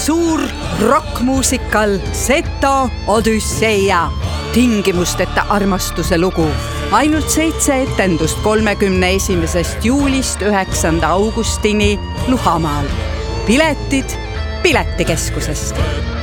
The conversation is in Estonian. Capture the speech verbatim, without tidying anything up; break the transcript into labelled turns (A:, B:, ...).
A: suur rokkmuusikal Seto Odüsseia, tingimusteta armastuse lugu. Ainult seitse etendust kolmekümne esimesest juulist üheksanda augustini Luhamaal. Piletid Piletikeskusest.